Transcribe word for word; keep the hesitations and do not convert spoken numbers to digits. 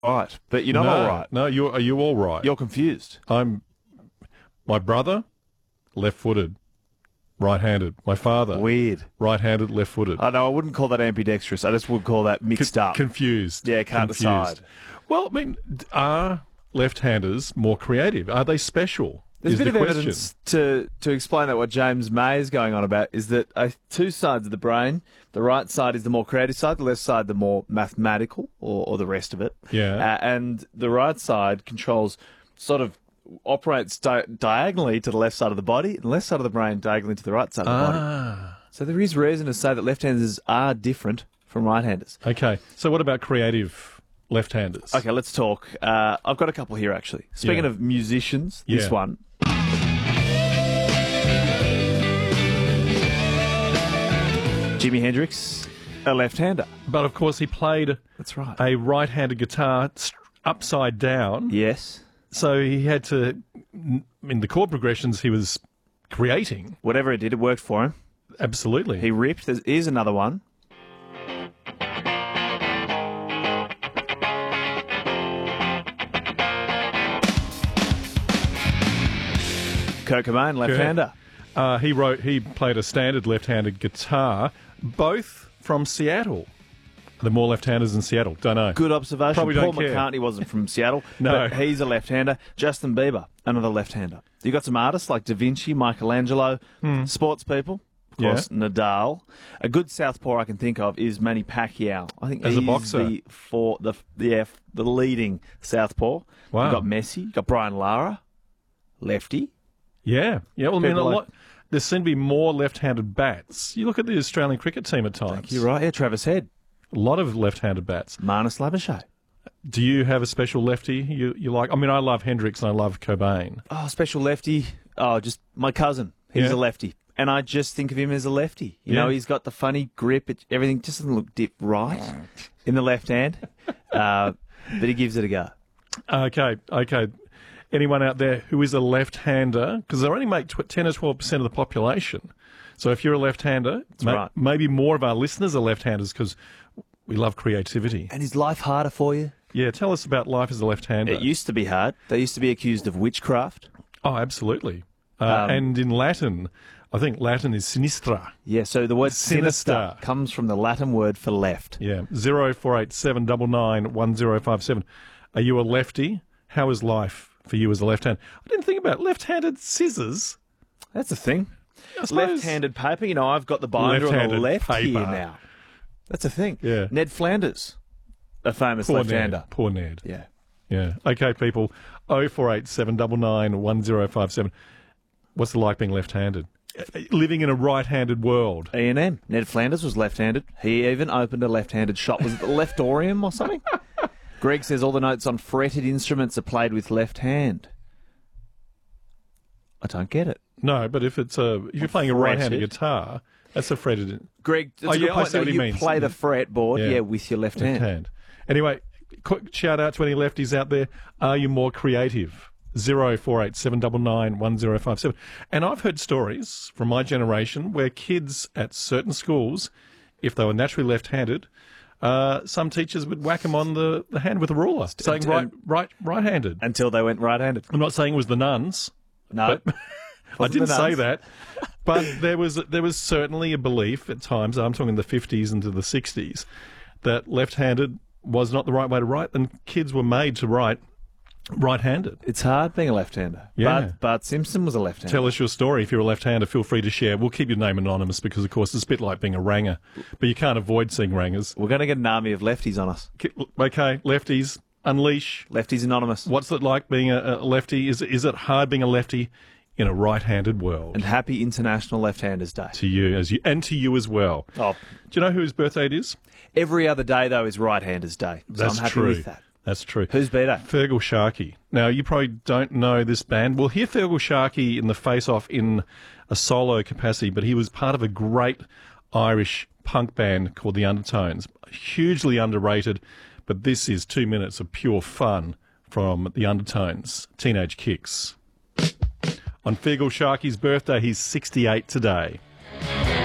right, but you're not no, all right. No, you are you all right? You're confused. I'm. My brother, left-footed, right-handed. My father, Weird. right-handed, left-footed. I know. I wouldn't call that ambidextrous. I just would call that mixed Con- up. Confused. Yeah, can't confused. decide. Well, I mean, are left-handers more creative? Are they special? There's is a bit the of question. evidence to, to explain that what James May is going on about is that uh, two sides of the brain, the right side is the more creative side, the left side the more mathematical, or, or the rest of it. Yeah. Uh, and the right side controls, sort of operates di- diagonally to the left side of the body, and the left side of the brain diagonally to the right side of the body. Ah. So there is reason to say that left-handers are different from right-handers. Okay. So what about creative left-handers? Okay, let's talk. Uh, I've got a couple here, actually. Speaking Yeah. of musicians, this Yeah. one. Jimi Hendrix, a left-hander. But of course, he played That's right. a right-handed guitar st- upside down. Yes. So he had to, in the chord progressions he was creating. Whatever it did, it worked for him. Absolutely. He ripped. There is another one. Kurt Cobain, left-hander. Uh, he wrote. He played a standard left-handed guitar, both from Seattle. The more left-handers in Seattle. Don't know. Good observation. Probably Paul don't care. McCartney wasn't from Seattle, No. but he's a left-hander. Justin Bieber, another left-hander. You got some artists like Da Vinci, Michelangelo, sports people. Of course, Yeah. Nadal. A good southpaw I can think of is Manny Pacquiao. I think As a he's boxer? the for the yeah, the leading southpaw. Wow. You got Messi. You got Brian Lara, lefty. Yeah. Yeah. Well, I mean, a People like- lot. There seem to be more left-handed bats. You look at the Australian cricket team at times. You're right. Yeah, Travis Head, A lot of left-handed bats. Marnus Labuschagne. Do you have a special lefty you you like? I mean, I love Hendrix and I love Cobain. Oh, special lefty. Oh, just my cousin. He's Yeah. a lefty. And I just think of him as a lefty. You Yeah. know, he's got the funny grip. It, everything just doesn't look dip right in the left hand. Uh, but he gives it a go. Okay, okay. Anyone out there who is a left-hander, because they only make tw- ten or twelve percent of the population. So if you're a left-hander, ma- right. maybe more of our listeners are left-handers because we love creativity. And is life harder for you? Yeah, tell us about life as a left-hander. It used to be hard. They used to be accused of witchcraft. Oh, absolutely. Uh, Um, and in Latin, I think Latin is sinistra. Yeah, so the word sinister, Sinister. comes from the Latin word for left. Yeah, zero four eight seven nine nine one zero five seven. Are you a lefty? How is life for you as a left hand? I didn't think about left-handed scissors. That's the thing. I suppose- Left-handed paper. You know, I've got the binder on the Left-handed left paper. here now. That's a thing. Yeah. Ned Flanders, a famous Poor left-hander. Ned. Poor Ned. Yeah. Yeah. Okay, people. oh four eight seven nine nine one zero five seven. What's it like being left-handed? Uh, Living in a right-handed world. E and M. Ned Flanders was left-handed. He even opened a left-handed shop. Was it the Leftorium or something? Greg says all the notes on fretted instruments are played with left hand. I don't get it. No, but if it's a if you're playing a Fretted. right-handed guitar, that's a fretted Greg, that's Oh, a good yeah, I point, see though. what he You means. play the fretboard, Yeah. yeah, with your left, left hand. hand. Anyway, quick shout out to any lefties out there. Are you more creative? Zero four eight seven nine nine one zero five seven. And I've heard stories from my generation where kids at certain schools, if they were naturally left-handed, uh, some teachers would whack them on the, the hand with a ruler, saying right, right, right-handed. Until they went right-handed. I'm not saying it was the nuns. No. I Wasn't didn't the say nuns. that, but there was there was certainly a belief at times. I'm talking the fifties into the sixties that left-handed was not the right way to write, and kids were made to write right-handed. It's hard being a left-hander. Yeah. Bart, Bart Simpson was a left-hander. Tell us your story. If you're a left-hander, feel free to share. We'll keep your name anonymous because, of course, it's a bit like being a ranger, but you can't avoid seeing rangers. We're going to get an army of lefties on us. Okay, lefties, unleash. Lefties Anonymous. What's it like being a, a lefty? Is is it hard being a lefty in a right-handed world? And happy International Left-Handers Day. To you as you and to you as well. Oh, Do you know whose birthday it is? every other day, though, is Right-Handers Day. So That's I'm happy true. with that. That's true. Who's better? Fergal Sharkey. Now, you probably don't know this band. We'll hear Fergal Sharkey in the face-off in a solo capacity, but he was part of a great Irish punk band called The Undertones. Hugely underrated, but this is two minutes of pure fun from The Undertones, Teenage Kicks. On Fergal Sharkey's birthday, he's sixty-eight today.